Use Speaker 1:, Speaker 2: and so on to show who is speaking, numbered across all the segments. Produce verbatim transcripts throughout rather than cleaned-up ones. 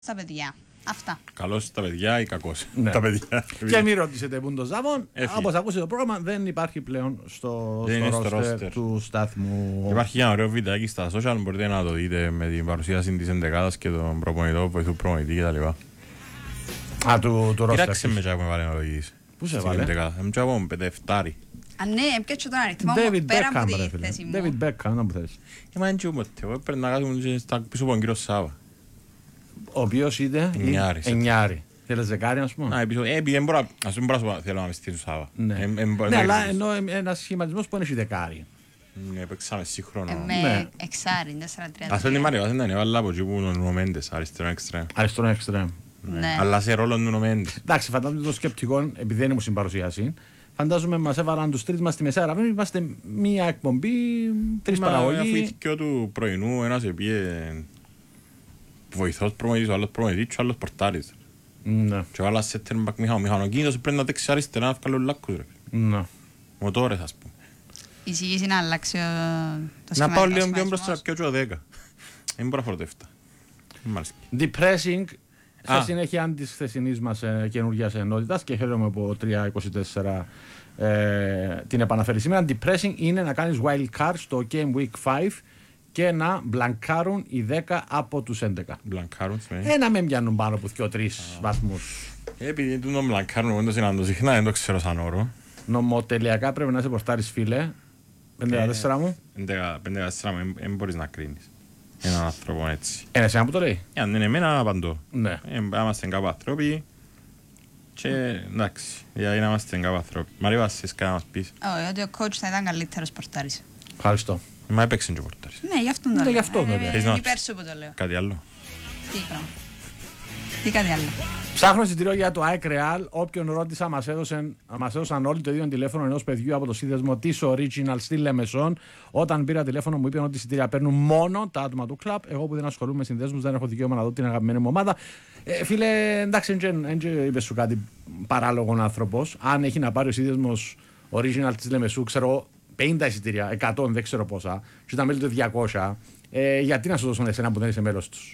Speaker 1: Στα παιδιά. Αυτά.
Speaker 2: Καλώς στα παιδιά ή κακώς.
Speaker 3: Ναι.
Speaker 2: Τα παιδιά.
Speaker 3: Και μην ρωτήσετε πού είναι το Ζαβόν. Όπως ακούσετε το πρόγραμμα, δεν υπάρχει πλέον στο, στο roster του σταθμού.
Speaker 2: Υπάρχει ένα ωραίο βιντεάκι στα social, μπορείτε να το δείτε με την παρουσίαση της ενδεκάδας και τον προπονητό, βοηθού προπονητή κτλ.
Speaker 3: Α, του, του roster.
Speaker 2: Κοίταξε με τσάκου με βάλε να το δεις.
Speaker 3: Πού σε βάλε?
Speaker 2: Με τσάκου με πεντεφτάρι.
Speaker 1: Α, ναι, έπιαξε τον αριθμό μου πέρα από τη θέση μου.
Speaker 3: David Beckham, να μου θες.
Speaker 2: Είμαι έτσι όμως, εγώ έπρεπε να κάνουμε στα πίσω από τον κύριο Σάβα.
Speaker 3: Ο οποίος είναι
Speaker 2: Εννιάρης.
Speaker 3: εννιάρη. Θέλεις δεκάρι, ας πούμε.
Speaker 2: Α, επίσης, επειδή δεν μπορώ να θέλω να με στείλω Σάβα.
Speaker 3: Ναι, ναι, αλλά ενώ ένας σχηματισμός που είναι έχει δεκάρι.
Speaker 2: Ναι, παίξαμε σύγχρονο.
Speaker 1: Με εξάρι, τέσσερα τριάντα.
Speaker 2: Ας θέλει Μάριο, δεν είναι, έβαλα από εκεί που είναι ο Νουνο Μέντες, αριστερό εξτρέμ.
Speaker 3: Αριστερό εξτρέμ.
Speaker 1: Ναι.
Speaker 2: Αλλά σε ρόλο Νουνο Μέντες.
Speaker 3: Εντάξει, φαντάζομαι το σκεπτικό, επειδή δεν ήμουν στην παρουσίαση, φαντάζομαι μας έβαλαν τους τρεις μας στη μεσαία γραμμή, είμαστε μία εκπομπή, τρεις παραγωγοί.
Speaker 2: Αφού η θηκιό του πρωινού, ένας επίε βοηθός προμονητής, ο άλλος προμονητής και ο άλλος πορτάρης.
Speaker 3: Ναι.
Speaker 2: Και ο άλλος σέτερ μπακ μηχανοκίνητος πρέπει να δέξει αριστερά να βγάλει λάκκους ρε.
Speaker 3: Ναι.
Speaker 2: Μοτόρες ας πούμε.
Speaker 1: Η συγγύηση να αλλάξει το
Speaker 2: Να πάω λίγο πιο
Speaker 1: σχηματισμός.
Speaker 2: μπροστά πιο και ο δέκα. Δεν μπορώ να φορώ το εφτά. Μάλιστα.
Speaker 3: Depressing, σε
Speaker 2: Α.
Speaker 3: συνέχεια της χθεσινής μας ε, καινούργιας ενότητας και χαίρομαι που τρία είκοσι τέσσερα ε, την επαναφέρει σήμερα. Depressing είναι να κάνεις wild card στο Game Week πέντε και να μπλανκάρουν οι δέκα από τους έντεκα.
Speaker 2: Μπλανκάρουν σημαίνει.
Speaker 3: Ε, να με πιάνουν πάνω από δύο τρεις βαθμούς.
Speaker 2: Επειδή του τον μπλανκάρουν όντως είναι να το συχνά, δεν το ξέρω σαν όρο.
Speaker 3: Νομοτελειακά πρέπει να είσαι πορτάρις, φίλε. πενήντα τέσσερα μου.
Speaker 2: πέντε τέσσερα δεν μπορείς να κρίνεις έναν άνθρωπο έτσι.
Speaker 3: Είναι εσένα που το λέει.
Speaker 2: Ε, αν είναι εμένα απαντώ.
Speaker 3: Ναι.
Speaker 2: Ε, Είμαστε κάπου άνθρωποι και εντάξει, γιατί να είμαστε κάπου άνθρωποι. Μαρή Βασίς, κάτι να μας πεις.
Speaker 1: Όχι, ότι ο coach θα ήταν καλύτερος πορτάρης.
Speaker 3: Ευχαριστώ.
Speaker 2: Μα έπαιξε και ο πορτάρης.
Speaker 1: Ναι, γι' αυτό το
Speaker 3: Ναι,
Speaker 1: λέω.
Speaker 3: γι' αυτό το
Speaker 1: Ε,
Speaker 3: λέω.
Speaker 1: ε,
Speaker 2: Θες να-
Speaker 1: Υπέρ σου που το λέω.
Speaker 2: Κάτι άλλο.
Speaker 1: Τι πράγμα. Τι κάτι άλλο.
Speaker 3: Ψάχνω εισιτήριο για το ΑΕΚ Real. Όποιον ρώτησα, μας έδωσαν, μας έδωσαν όλοι το ίδιο τηλέφωνο ενός παιδιού από το σύνδεσμο της Original στη Λεμεσόν. Όταν πήρα τηλέφωνο, μου είπαν ότι εισιτήρια παίρνουν μόνο τα άτομα του κλαμπ. Εγώ που δεν ασχολούμαι με συνδέσμους, δεν έχω δικαίωμα να δω την αγαπημένη μου ομάδα. Ε, φίλε, εντάξει, δεν είπε σου κάτι παράλογο άνθρωπος. Αν έχει να πάρει ο σύνδεσμος Original της Λεμεσού, ξέρω πενήντα εισιτήρια, εκατό, δεν ξέρω πόσα, και τα μέλη του διακόσια, ε, γιατί να σου δώσουν εσένα που δεν είσαι μέλος τους.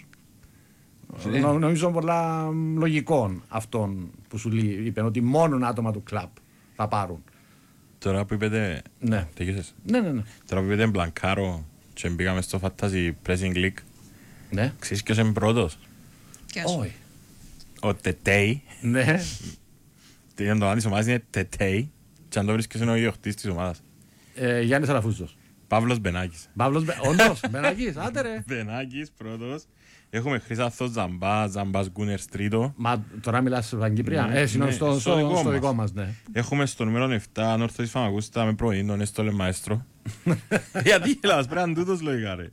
Speaker 3: Νο, νομίζω πολλά μ, λογικών αυτών που σου λέει, είπαν ότι μόνο άτομα του κλαμπ θα πάρουν.
Speaker 2: Τώρα που είπετε...
Speaker 3: Ναι.
Speaker 2: Τελειώσες.
Speaker 3: Ναι, ναι, ναι.
Speaker 2: Τώρα που είπετε μπλανκάρο και μπήκαμε στο Fantasy Pressing League.
Speaker 3: Ναι.
Speaker 2: Ξέρεις ποιος είναι πρώτος?
Speaker 1: Ποιος?
Speaker 3: Όχι.
Speaker 2: Ο Τετέι.
Speaker 3: Ναι.
Speaker 2: Τι είναι το της ομάδας είναι Τετέι. Και αν το βρίσκεις είναι ο ιδιοκτήτης της ομάδας.
Speaker 3: Ε, Γιάννης Αλαφούζος.
Speaker 2: Παύλος Μπενάκης.
Speaker 3: Παύλος Μπε... Όντως, Μπενάκης, άντε ρε.
Speaker 2: Μπενάκης πρώτος. Έχουμε Χρυσάθος Ζαμπά, Ζαμπάς Γκούνερς τρίτο.
Speaker 3: Μα τώρα μιλάς στην Βαγγίπρια.
Speaker 2: Ναι,
Speaker 3: Ε, συγγνώμη,
Speaker 2: ναι,
Speaker 3: στο,
Speaker 2: στο
Speaker 3: στο,
Speaker 2: δικό
Speaker 3: στο
Speaker 2: μας.
Speaker 3: δικό μας, ναι.
Speaker 2: Έχουμε στο νούμερο επτά Ανόρθω της Φαμαγούστα με πρωί τον Έστολε Μαέστρο. Γιατί γελάς, πρέπει να είναι τούτος λογικά ρε.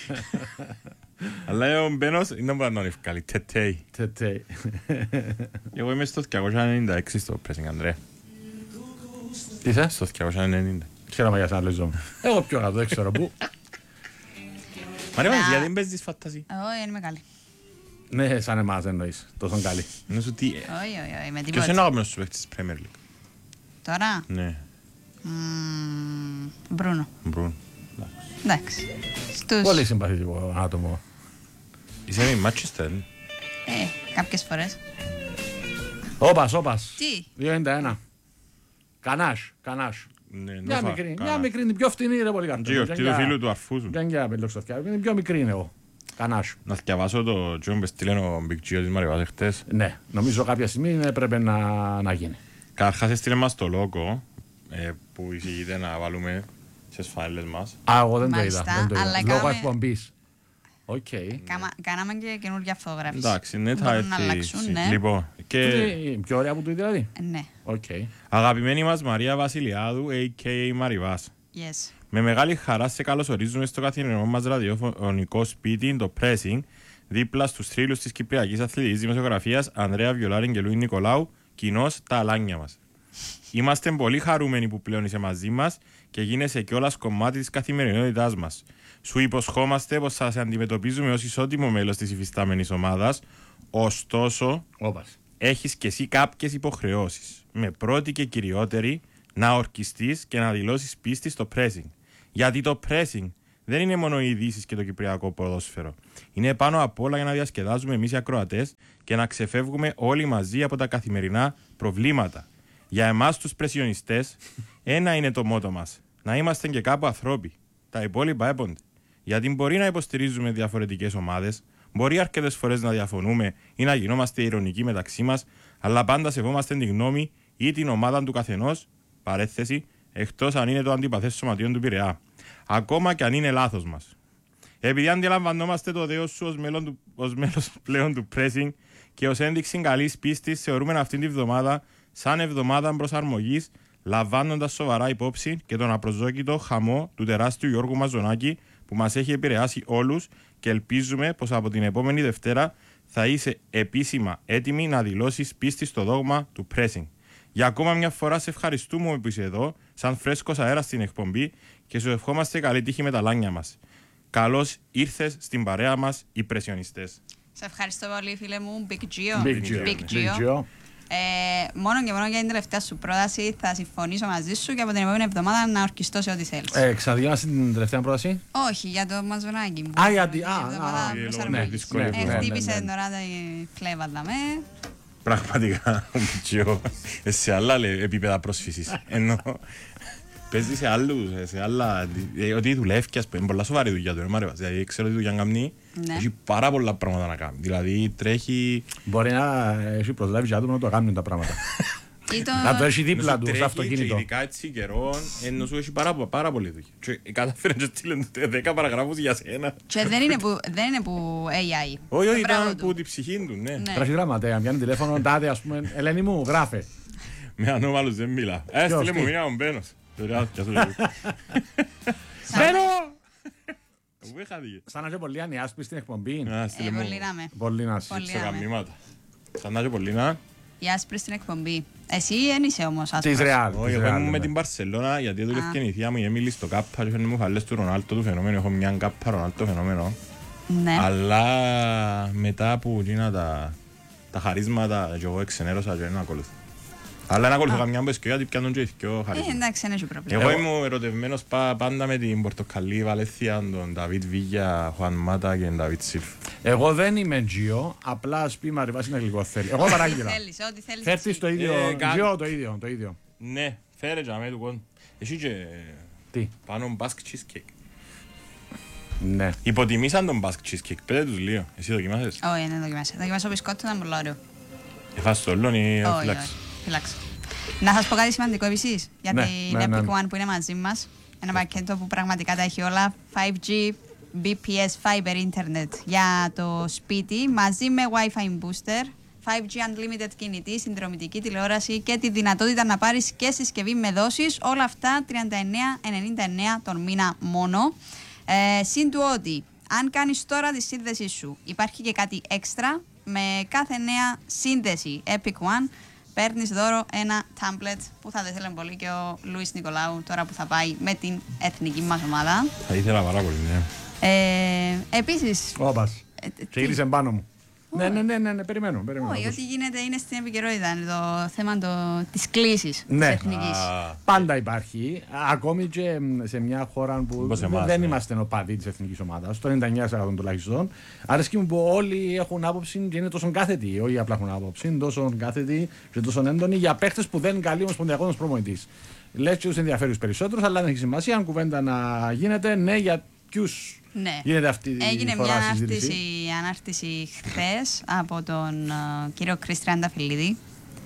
Speaker 2: Αλλά ο Μπένος είναι που να ευκάλει, Τετέι.
Speaker 3: Τετέι.
Speaker 2: Εγώ είμαι στο διακόσια ενενήντα έξι στο pressing, Ανδρέα.
Speaker 3: Τι είσαι?
Speaker 2: Στο διακόσια ενενήντα.
Speaker 3: Χαίρομαι για σαν λογισμό. Εγώ πιο κάτω, δεν ξέρω πού.
Speaker 2: Μα ρε
Speaker 1: Να.
Speaker 2: γιατί δεν παίζεις φανταζή.
Speaker 1: Όχι, είναι μεγάλη.
Speaker 3: Ναι, σαν εμάς εννοείς, τόσο καλή.
Speaker 2: Να σου τι...
Speaker 1: Όχι, όχι, όχι, με
Speaker 2: Ποιος είναι ο
Speaker 1: τίποτα.
Speaker 2: αγαπημένος σου παίκτης της Premier League?
Speaker 1: Τώρα,
Speaker 2: Ναι,
Speaker 1: μ, Μπρούνο.
Speaker 2: Μπρούν.
Speaker 1: Εντάξει. Στους...
Speaker 3: Πολύ συμπαθητικό άτομο.
Speaker 2: Είσαι με Manchester.
Speaker 1: Ε, κάποιες φορές.
Speaker 3: Όπας, όπας.
Speaker 1: Τι?
Speaker 3: δύο ενενήντα ένα. Κανάς, κανάς.
Speaker 2: Ναι,
Speaker 3: Μια
Speaker 2: νόφα,
Speaker 3: μικρή,
Speaker 2: καλά.
Speaker 3: μια μικρή, είναι πιο φτηνή ρε πολύ
Speaker 2: Και η
Speaker 3: καρτό.
Speaker 2: γιορτή του φίλου του αρφού σου.
Speaker 3: Δεν για πελόξο αυτιά, είναι πιο μικρή είναι εγώ. Κανάς.
Speaker 2: Να διαβάσω το τζιόν που στείλε ο Big Gio της Μαριβάς χτες.
Speaker 3: Ναι, νομίζω κάποια στιγμή έπρεπε να, να γίνει.
Speaker 2: Καταρχάς έστειλε μας το λόγο ε, που εισηγείται να βάλουμε στις φάιλες μας.
Speaker 3: Α, εγώ δεν το είδα.
Speaker 1: Μάλιστα,
Speaker 3: Δεν το είδα.
Speaker 1: αλλά
Speaker 3: Λόγω
Speaker 1: κάναμε-
Speaker 3: εκπομπής. Οκ.
Speaker 1: Κάμα- Κάναμε και καινούργια αυτογράφηση.
Speaker 2: Εντάξει, ναι, θα
Speaker 1: Μπορούν να
Speaker 2: έτσι.
Speaker 1: αλλάξουν, ναι.
Speaker 2: Λοιπόν, και
Speaker 3: Είναι πιο ωραία από το δηλαδή.
Speaker 1: Ε, Ναι,
Speaker 3: Οκ.
Speaker 2: αγαπημένη μας Μαρία Βασιλιάδου, έι κέι έι Μαριβάς.
Speaker 1: yes.
Speaker 2: Με μεγάλη χαρά σε καλωσορίζουμε στο καθημερινό μας ραδιοφωνικό σπίτι, το Pressing, δίπλα στους θρύλους της Κυπριακής Αθλητικής Δημοσιογραφίας, Ανδρέα Βιολάρη και Λουί Νικολάου, κοινώς τα αλάνια μας. Είμαστε πολύ χαρούμενοι που πλέον είσαι μαζί μας και γίνεσαι κιόλας κομμάτι της καθημερινότητάς μας. Σου υποσχόμαστε πως θα σε αντιμετωπίζουμε ως ισότιμο μέλος της υφιστάμενης ομάδας, ωστόσο
Speaker 3: Όπας.
Speaker 2: έχεις και εσύ κάποιες υποχρεώσεις. Με πρώτη και κυριότερη να ορκιστείς και να δηλώσεις πίστη στο pressing. Γιατί το pressing δεν είναι μόνο οι ειδήσεις και το κυπριακό ποδόσφαιρο. Είναι πάνω απ' όλα για να διασκεδάζουμε εμείς οι ακροατές και να ξεφεύγουμε όλοι μαζί από τα καθημερινά προβλήματα. Για εμάς τους πρεσιονιστές, ένα είναι το μότο μας. Να είμαστε και κάπου ανθρώποι. Τα υπόλοιπα έπονται. Γιατί μπορεί να υποστηρίζουμε διαφορετικές ομάδες, μπορεί αρκετές φορές να διαφωνούμε ή να γινόμαστε ειρωνικοί μεταξύ μας, αλλά πάντα σεβόμαστε την γνώμη ή την ομάδα του καθενός, παρέθεση, εκτός αν είναι το αντιπαθές σωματείο του Πειραιά. Ακόμα και αν είναι λάθος μας. Επειδή αντιλαμβανόμαστε το δέος σου ως μέλος, του, ως μέλος πλέον του pressing και ως ένδειξη καλής πίστης, θεωρούμε αυτήν την εβδομάδα σαν εβδομάδα προσαρμογής, λαμβάνοντας σοβαρά υπόψη και τον απροσδόκητο χαμό του τεράστιου Γιώργου Μαζονάκη που μας έχει επηρεάσει όλους και ελπίζουμε πως από την επόμενη Δευτέρα θα είσαι επίσημα έτοιμη να δηλώσεις πίστη στο δόγμα του pressing. Για ακόμα μια φορά σε ευχαριστούμε που είσαι εδώ, σαν φρέσκος αέρας στην εκπομπή και σου ευχόμαστε καλή τύχη με τα λάνια μας. Καλώς ήρθες στην παρέα μας οι πρεσιονιστές.
Speaker 1: Σε ευχαριστώ πολύ, φίλε μου. Big Gio.
Speaker 3: Big Gio.
Speaker 1: Big Gio. Ε, μόνο και μόνο για την τελευταία σου πρόταση θα συμφωνήσω μαζί σου και από την επόμενη εβδομάδα να ορκιστώ σε ό,τι θέλεις.
Speaker 3: Ε, Ξαναδιάβασε την τελευταία πρόταση.
Speaker 1: Όχι, για το Μαζονάκι μου.
Speaker 3: Α, γιατί. Α,
Speaker 1: χτύπησε την ώρα τη φλέβα με.
Speaker 2: Πραγματικά, Μπιτζιό, σε άλλα επίπεδα πρόσφυσης. Ενώ παίζει σε άλλους, σε άλλα. Ότι δουλεύει, ας πούμε, είναι πολλά σοβαρή δουλειά του. Δηλαδή, ξέρω ότι δουλειά κάνει, έχει πάρα πολλά πράγματα να κάνει. Δηλαδή, τρέχει.
Speaker 3: Μπορεί να έχει προσλάβει για άτομα να το κάνουν τα πράγματα. Να το έχει δίπλα του, στο αυτοκίνητο.
Speaker 2: Ειδικά έτσι καιρό, ενώ σου έχει πάρα πολύ δουλειά. Και καταφέρει να στείλουν δέκα παραγράφους για σένα.
Speaker 1: Και δεν είναι που έι άι.
Speaker 2: Όχι, όχι, ήταν που την ψυχή του, ναι.
Speaker 3: Γραφειογραμματέα, πιάνει τηλέφωνο, τάδε, ας πούμε, Ελένη μου, γράφε.
Speaker 2: Με ανώμαλους δεν μιλά. Έστειλε μου μία ο Μπένος.
Speaker 3: Μπαίνω!
Speaker 2: Πού είχα δει.
Speaker 3: Σαν να και πολύ ανιάσπη στην εκπομπή.
Speaker 1: Πολύ να με.
Speaker 3: Πολύ να σε.
Speaker 2: Σε καμνήματα. Σαν να και πολύ να.
Speaker 1: Η άσπρη στην εκπομπή. Εσύ δεν είσαι όμως άσπρος.
Speaker 3: Της Ρεάλ.
Speaker 2: Όχι, εγώ ήμουν με την Μπαρσελόνα γιατί δουλεύκε η θεία μου η Έμιλη στο κάπα και φέρνει μου χαλές του Ρονάλτο του φαινόμενου. Έχω μια κάπα Ρονάλτο φαινόμενο.
Speaker 1: Ναι.
Speaker 2: Αλλά μετά που γίνα τα χαρίσματα και εγώ εξενέρωσα και δεν ακολουθώ. Αλλά να ακολουθώ καμιά μπεσκό γιατί πιάνουν και ηθικιό χαρίσματα.
Speaker 1: Ε, εντάξει, δεν έχει πρόβλημα.
Speaker 2: Εγώ ήμουν ερωτευμένος πάντα με την Πορτοκαλί Βαλένθια, τον Νταβίτ Βίγια, Χουάν Μάτα και τον Νταβίτ Σιλφ.
Speaker 3: Εγώ δεν είμαι Τζιο, απλά ας πει Μαριβάς είναι γλυκό θέλει. Εγώ παράγγελα. Φέρτης το ίδιο, Τζιο το ίδιο, το ίδιο.
Speaker 2: Ναι, φέρε για μέ του κόντου. Εσύ και
Speaker 3: τι?
Speaker 2: Πάνω Basque Cheesecake.
Speaker 3: Ναι.
Speaker 2: Υποτιμήσαν τον Basque Cheesecake, πέτε τους λίγο. Εσύ δοκιμάσες?
Speaker 1: Όχι, δεν δοκιμάσα. Δοκιμάσα το μπισκότο, ήταν πολύ ωραίο.
Speaker 2: Εφάς το όλον ή φυλάξεις?
Speaker 1: Φυλάξω. Να σας πω κάτι σημαντικό επίσης για
Speaker 3: ναι,
Speaker 1: την
Speaker 3: ναι, ναι,
Speaker 1: Epic
Speaker 3: ναι.
Speaker 1: One που είναι μαζί μας. Ένα πακέτο που πραγματικά τα έχει όλα. φάιβ τζι μπι πι ες Fiber Internet για το σπίτι μαζί με Wi-Fi Booster, φάιβ τζι Unlimited κινητή, συνδρομητική τηλεόραση και τη δυνατότητα να πάρεις και συσκευή με δόσεις. Όλα αυτά τριάντα εννέα ενενήντα εννέα τον μήνα μόνο. Ε, συν του ότι αν κάνεις τώρα τη σύνδεσή σου υπάρχει και κάτι έξτρα. Με κάθε νέα σύνδεση Epic One παίρνεις δώρο ένα τάμπλετ που θα ήθελε πολύ και ο Λουίς Νικολάου τώρα που θα πάει με την εθνική μας ομάδα.
Speaker 2: Θα ήθελα πάρα πολύ, ναι.
Speaker 1: Ε, επίσης...
Speaker 3: Όπας,
Speaker 1: ε,
Speaker 3: και γύρισε πάνω μου. Ναι, ναι, ναι, ναι, ναι, περιμένω. περιμένω
Speaker 1: Όχι, ό,τι γίνεται είναι στην επικαιρότητα. Είναι το θέμα το, της κλίσης
Speaker 3: ναι.
Speaker 1: της εθνικής.
Speaker 2: Α,
Speaker 3: πάντα υπάρχει. Ακόμη και σε μια χώρα που δεν,
Speaker 2: εμάς,
Speaker 3: δεν
Speaker 2: ναι.
Speaker 3: είμαστε οπαδοί της εθνικής ομάδας, το ενενήντα εννέα τοις εκατό τουλάχιστον. Αρέσκει μου που όλοι έχουν άποψη και είναι τόσο κάθετοι. Όχι απλά έχουν άποψη, είναι τόσο κάθετοι και τόσο έντονοι για παίχτες που δεν είναι καλοί ομοσπονδιακός προπονητής. Λες και τους ενδιαφέρει περισσότερους, αλλά δεν έχει σημασία. Αν κουβέντα να γίνεται, ναι, για ποιους.
Speaker 1: Ναι.
Speaker 3: Γίνεται αυτή
Speaker 1: Έγινε
Speaker 3: η φορά
Speaker 1: μια
Speaker 3: συζήτηση.
Speaker 1: ανάρτηση, ανάρτηση χθες από τον uh, κύριο Κρίστρια Ανταφυλλίδη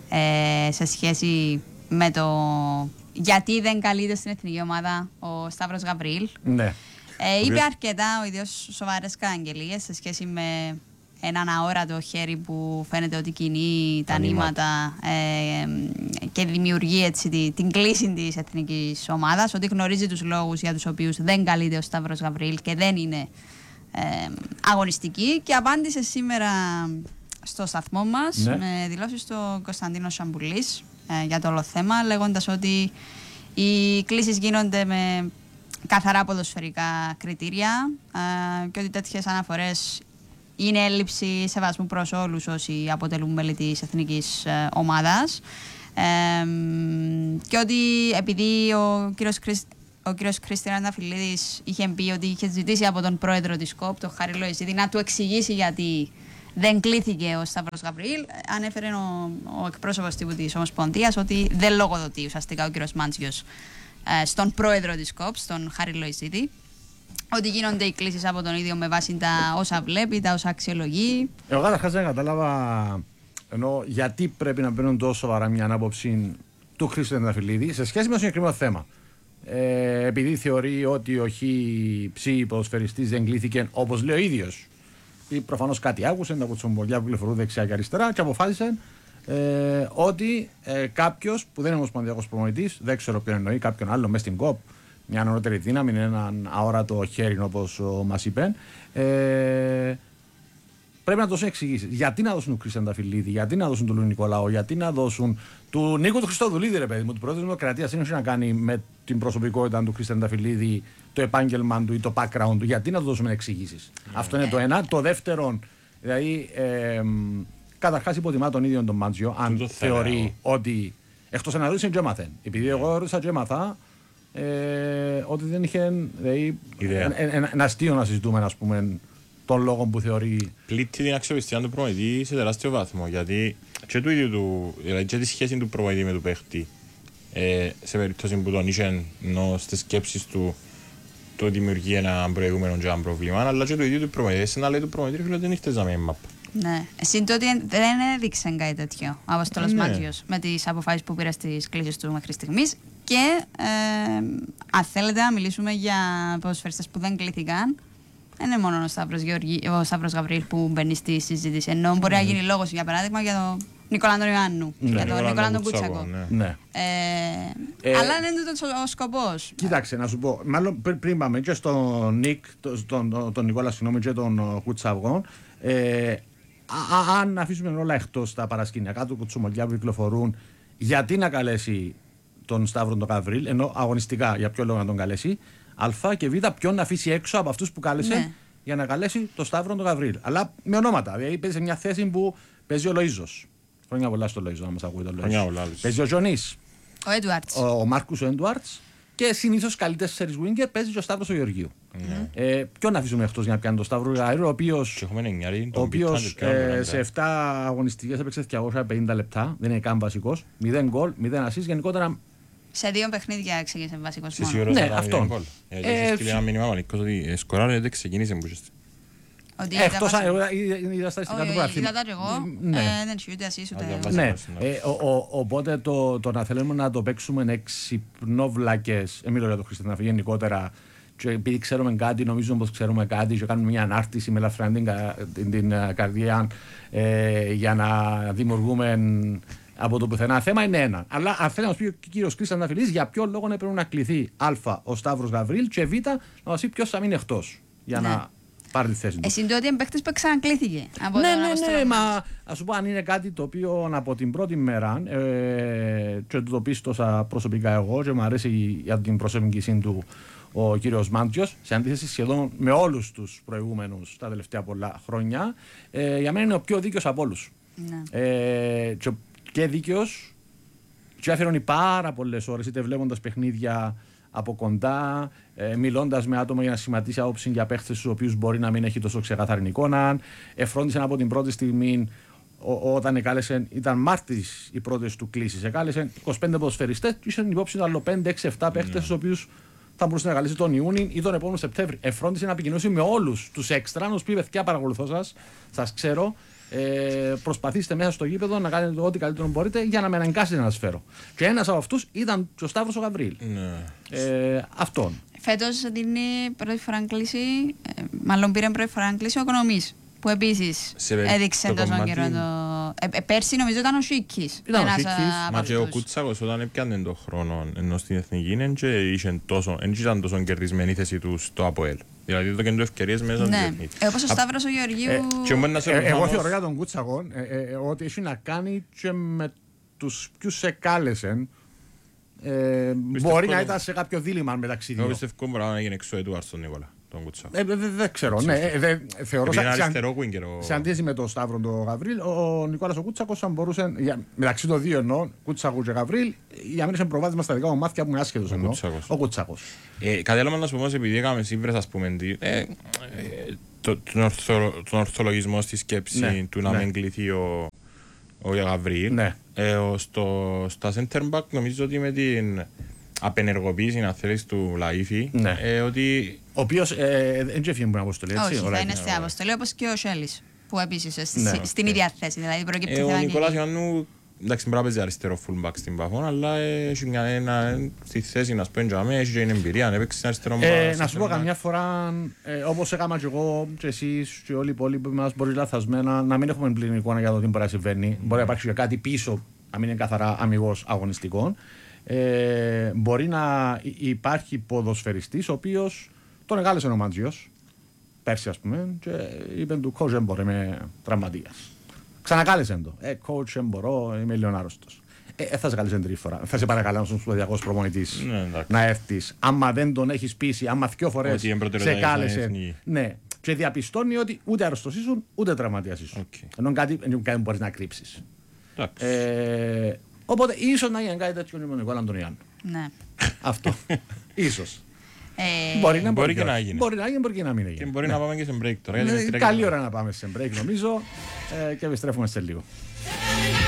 Speaker 1: ε, σε σχέση με το γιατί δεν καλείται στην εθνική ομάδα ο Σταύρος Γαβρίλ.
Speaker 3: Ναι.
Speaker 1: Ε, είπε αρκετά ο ίδιος σοβαρές καταγγελίες σε σχέση με έναν αόρατο χέρι που φαίνεται ότι κινεί τα νήματα ε, και δημιουργεί έτσι, την, την κλίση της εθνικής ομάδας, ότι γνωρίζει τους λόγους για τους οποίους δεν καλείται ο Σταύρος Γαβρίλ και δεν είναι ε, αγωνιστική, και απάντησε σήμερα στο σταθμό μας
Speaker 3: ναι.
Speaker 1: με δηλώσεις του Κωνσταντίνο Σαμπουλής ε, για το όλο θέμα, λέγοντας ότι οι κλίσεις γίνονται με καθαρά ποδοσφαιρικά κριτήρια ε, και ότι τέτοιες αναφορές είναι έλλειψη σεβασμού προς όλους όσοι αποτελούν μέλη της εθνικής ε, ομάδας ε, και ότι επειδή ο κύριος, Κρισ, ο ο κύριος Κρίστιαν Αναφιλίδης είχε πει ότι είχε ζητήσει από τον πρόεδρο της ΚΟΠ, τον Χάρη Λοϊζίδη, να του εξηγήσει γιατί δεν κλήθηκε ο Σταύρος Γαβριήλ. Ανέφερε ο, ο εκπρόσωπος τύπου της Ομοσπονδίας ότι δεν λογοδοτεί ουσιαστικά ο κύριος Μάντσιος ε, στον πρόεδρο της ΚΟΠ, στον Χάρη Λοϊζίδη. Ότι γίνονται οι κλήσεις από τον ίδιο με βάση τα όσα βλέπει, τα όσα αξιολογεί.
Speaker 3: Εγώ καταρχάς δεν κατάλαβα ενώ γιατί πρέπει να παίρνουν τόσο σοβαρά μια άποψη του Χρήστου Τριανταφυλλίδη σε σχέση με το συγκεκριμένο θέμα. Ε, επειδή θεωρεί ότι ο χ ποδοσφαιριστής δεν κλήθηκε όπως λέει ο ίδιος. Ή προφανώς κάτι άκουσε από τσομπολιά που κυκλοφορούν δεξιά και αριστερά και αποφάσισε ε, ότι ε, κάποιος που δεν είναι ομοσπονδιακός προπονητής, δεν ξέρω ποιον εννοεί, κάποιον άλλο μέσα στην ΚΟΠ, μια ανώτερη δύναμη, έναν αόρατο χέρι όπως μας είπε. Ε, Πρέπει να δώσουν εξηγήσεις. Γιατί να δώσουν του Χρήστου Τριανταφυλλίδη, γιατί να δώσουν του Λουί Νικολάου, γιατί να δώσουν του Νίκο του Χριστοδουλίδη, ρε παιδί μου, του πρόεδρου τη Δημοκρατία. Δεν έχει να κάνει με την προσωπικότητα του Χρήστου Τριανταφυλλίδη, το επάγγελμα του ή το background του. Γιατί να του δώσουμε εξηγήσεις. Yeah. Αυτό είναι το ένα. Το δεύτερο, δηλαδή, ε, καταρχάς υποτιμά τον ίδιο τον Μάντσιο, αν το θεωρεί θέλω. Ότι. Εκτός να ρωτήσει, δεν έμαθε. Επειδή εγώ ρώτησα και έμαθα. Ε, ότι δεν είχε. Δηλαδή, ένα αστείο να συζητούμε, ας πούμε, των λόγων που θεωρεί.
Speaker 2: Πλήττει την αξιοπιστία του προπονητή σε τεράστιο βαθμό. Γιατί και, του ίδιου του, δηλαδή και τη σχέση του προπονητή με του παίχτη, ε, σε περίπτωση που τον είχε στις σκέψεις του το δημιουργεί ένα προηγούμενο και ένα πρόβλημα, αλλά και του ίδιου του προπονητή. Να λέει του προπονητή ότι δεν έχετε ζάμε map.
Speaker 1: Ναι. Εσύ τότε δεν έδειξε κάτι τέτοιο ο Αποστόλος ναι. Μάντσιος με τις αποφάσεις που πήρε στις κλήσεις του μέχρι στιγμής. Και ε, αν θέλετε να μιλήσουμε για ποδοσφαιριστές που δεν κλήθηκαν, δεν είναι μόνο ο Σταύρος, Γεωργή, ο Σταύρος Γαβριήλ που μπαίνει στη συζήτηση. Ενώ μπορεί mm. να γίνει λόγος, για παράδειγμα, για τον Νικολάνδο Ιωάννου, mm. για τον Νικολάνδο Κούτσακο.
Speaker 3: Ναι.
Speaker 1: Ε, ε, αλλά δεν είναι το ο σκοπός.
Speaker 3: Κοίταξε, να σου πω. Μάλλον πριν πάμε και στον Νικ, τον, τον, τον Νικόλα, συγγνώμη, και τον Κουτσαυγό. Ε, α, αν αφήσουμε όλα εκτός τα παρασκηνιακά του κουτσουμολιά που κυκλοφορούν, γιατί να καλέσει τον Σταύρο τον Γαβριήλ, ενώ αγωνιστικά για ποιο λόγο να τον καλέσει. Α και Β, ποιον να αφήσει έξω από αυτούς που κάλεσε ναι. για να καλέσει τον Σταύρο τον Γαβριήλ. Αλλά με ονόματα. Δηλαδή παίζει σε μια θέση που παίζει ο Λοΐζος. Χρόνια πολλά στο Λοΐζο, να μας ακούει το Λοΐζο. Παίζει ο Τζονής.
Speaker 1: Ο Έντουαρτς.
Speaker 3: Ο, ο Μάρκους ο Έντουαρτς. Και συνήθως καλύτερες τέσσερις winger παίζει και ο Σταύρος ο Γεωργίου. Mm. Ε, ποιον να αφήσουμε εκτός για να πιάνει τον Σταύρο Γαβριήλ, ο οποίος, ο οποίος ε, σε επτά αγωνιστικές έπαιξε διακόσια πενήντα λεπτά. Δεν είναι καν βασικός. μηδέν γκολ, μηδέν ασίς. Γενικότερα.
Speaker 1: Σε δύο παιχνίδια ξεκίνησε βασικός μόνο.
Speaker 2: Σίγουρα ναι, αυτό. Έχεις στείλει ένα μήνυμα Μανίκος ότι σκοράρε δεν ξεκίνησε που είσαι.
Speaker 3: Εκτός αν είδα στατιστικά του γραφείου.
Speaker 1: Είδα τα και εγώ, δεν έχει ούτε ασύς ούτε...
Speaker 3: Ναι, οπότε το να θέλουμε να το παίξουμε εξυπνόβλακες, μιλώ για το Χριστιαναφή γενικότερα, και επειδή ξέρουμε κάτι, νομίζουμε πως ξέρουμε κάτι και κάνουμε μια ανάρτηση με ελαφριά την καρδιά για να δημιουργούμε από το πουθενά θέμα είναι ένα. Αλλά αν θέλει να μα πει ο κύριος Χρήστος Τριανταφυλλίδης για ποιο λόγο πρέπει να κληθεί Α ο Σταύρος Γαβριήλ και Β να μα πει ποιος θα μείνει εκτός για ναι. να πάρει τη θέση του.
Speaker 1: Εσύ τότε είναι παίκτης που ξανακλήθηκε. Από
Speaker 3: ναι, ναι, ναι, μα ας σου πω αν είναι κάτι το οποίο από την πρώτη μέρα ε, και το πίστωσα προσωπικά εγώ και μου αρέσει για την προσέγγιση του ο κύριος Μάντσιος, σε αντίθεση σχεδόν με όλους τους προηγούμενους τα τελευταία πολλά χρόνια, ε, για μένα είναι ο πιο δίκαιος από όλους. Ναι. Ε, και, και δίκαιος και αφιερώνει πάρα πολλές ώρες είτε βλέποντας παιχνίδια από κοντά, ε, μιλώντας με άτομα για να σχηματίσει άποψη για παίχτες στους οποίους μπορεί να μην έχει τόσο ξεκάθαρη εικόνα. Εφρόντισε από την πρώτη στιγμή ό, όταν εκάλεσε, ήταν Μάρτης οι πρώτες του κλήσεις. Εκάλεσε είκοσι πέντε ποδοσφαιριστές και είχαν υπόψη του άλλο πέντε έξι επτά παίχτες στους οποίους θα μπορούσε να καλέσει τον Ιούνιο ή τον επόμενο Σεπτέμβρη. Εφρόντισε να επικοινωνήσει με όλους τους έξτρα, να τους πει: παιδιά, παρακολουθώ σας, σας ξέρω. Ε, προσπαθήστε μέσα στο γήπεδο να κάνετε ό,τι καλύτερο μπορείτε για να με αναγκάσετε να σας φέρω. Και ένας από αυτούς ήταν ο Σταύρος ο Γαβριήλ. Ναι. Ε, αυτόν.
Speaker 1: Φέτος δίνει πρώτη φορά κλίση, ε, μάλλον πήρε πρώτη φορά κλίση ο Οικονομής. Που επίσης έδειξε τόσο κομμάτι... καιρό το... Ε, ε, πέρσι νομίζω ήταν ο Σίκης.
Speaker 3: Ήταν ο Σίκης.
Speaker 2: Μα και ο Κούτσακος όταν έπιανε τον χρόνο ενώ στην Εθνική δεν ήταν τόσο κερδισμένη η θέση του στο ΑΠΟΕΛ. Δηλαδή το κέντρο ευκαιρίες μέσα στην Εθνική.
Speaker 1: Ναι, όπως ο Σταύρος ο Γεωργίου...
Speaker 3: Εγώ θεωρώ για τον Κούτσακο ότι έχει να κάνει και με τους ποιους σε κάλεσαν. Μπορεί να ήταν σε κάποιο δίλημμα μεταξύ δύο.
Speaker 2: Εγώ πιστεύω μπορεί να γίνει εξω Έντουαρτς στον Νικόλα. τον Κουτσάκο.
Speaker 3: Ε, δεν δε ξέρω. Ναι, ε, δε, θεωρώ
Speaker 2: Επειδή είναι
Speaker 3: σαν,
Speaker 2: αριστερό winger ο-
Speaker 3: σε αντίθεση με τον Σταύρο τον Γαβρίλ, ο, ο Νικόλας ο Κούτσακος θα μπορούσε. Για, μεταξύ των δύο εννοώ, Κούτσακο και Γαβρίλ, για μένα είναι προβάδισμα στα δικά μου μάτια που είναι άσχετος εννοώ.
Speaker 2: Κούτσακος.
Speaker 3: Ο Κούτσακος.
Speaker 2: Ε, κάτι άλλο να σου πω όμως, επειδή έκαμε σύμβρες, ας πούμε, τι- ε, ε, το, τον, ορθο, τον ορθολογισμό στη σκέψη
Speaker 3: Ναι,
Speaker 2: του να
Speaker 3: ναι.
Speaker 2: μην κληθεί ο, ο Γαβρίλ.
Speaker 3: Ναι.
Speaker 2: Ε, ο, στο, στα center back νομίζω ότι με την απενεργοποίηση, αν θέλεις, του Λαΐφη,
Speaker 3: Ναι.
Speaker 2: ε, ότι
Speaker 3: Ο οποίος ε, δεν έφυγε από την αποστολή, έτσι.
Speaker 1: Όχι,
Speaker 3: ωραία.
Speaker 1: θα είναι στην αποστολή όπως και ο Σέλης, που επίσης
Speaker 3: Ναι.
Speaker 1: στην ίδια θέση. Δηλαδή προκύπτει
Speaker 2: ε, ο
Speaker 1: θέμα
Speaker 2: Νικόλας
Speaker 1: και-
Speaker 2: Ιωάννου, εντάξει, μπορεί να παίζει αριστερό fullback στην Παφών, αλλά ε, έχει μια, ένα, στη θέση να σπέντει αμέ, έχει και την εμπειρία, αν έπαιξε αριστερό
Speaker 3: Ε,
Speaker 2: back,
Speaker 3: να σου πω
Speaker 2: center back.
Speaker 3: καμιά φορά, ε, όπως έκανα και εγώ και εσείς και όλοι οι υπόλοιποι μας μπορεί λαθασμένα να μην έχουμε πλήρη εικόνα για το τι μπορεί να συμβαίνει. Μπορεί να υπάρξει και κάτι πίσω, να μην είναι καθαρά αμιγώς αγωνιστικών. Ε, μπορεί να υ- υπάρχει ποδοσφαιριστής ο οποίος τον εγκάλεσε ο Μαντζιός πέρσι ας πούμε και είπε του coach δεν μπορώ, είμαι τραυματίας. Ξανακάλεσε το. Ε, coach δεν μπορώ, είμαι λίγο άρρωστος. Ε, ε, θα σε καλέσει τρίτη φορά. Θα σε παρακαλέσω στον σπουδιακός προπονητής
Speaker 2: Ναι, εντάξει.
Speaker 3: να έρθεις. Άμα δεν τον έχεις πείσει, άμα δυο φορές
Speaker 2: Ότι είναι
Speaker 3: σε
Speaker 2: προτεραιότητα
Speaker 3: κάλεσε.
Speaker 2: στην εθνική.
Speaker 3: Ναι. Και διαπιστώνει ότι ούτε άρρωστος ήσουν, ούτε τραυματίας ήσουν.
Speaker 2: Οκ.
Speaker 3: Ενώ κάτι, ενώ κάτι που μπορείς να κρύψεις.
Speaker 2: Εντάξει.
Speaker 3: Ε, οπότε ίσως να γίνει κάτι τέτοιο με τον Νικόλα Αντωνιάννου.
Speaker 1: Ναι.
Speaker 3: Αυτό. Ίσως.
Speaker 1: Ε,
Speaker 3: Μπορεί να
Speaker 2: μπορεί
Speaker 3: και
Speaker 2: και να
Speaker 3: όχι.
Speaker 2: γίνει.
Speaker 3: Μπορεί να γίνει, μπορεί και να μην γίνει.
Speaker 2: Και μπορεί να πάμε και σε break τώρα. γιατί
Speaker 3: Ναι,
Speaker 2: είναι τρία και
Speaker 3: καλή
Speaker 2: τέσσερα.
Speaker 3: ώρα να πάμε σε break νομίζω ε, και επιστρέφουμε σε λίγο.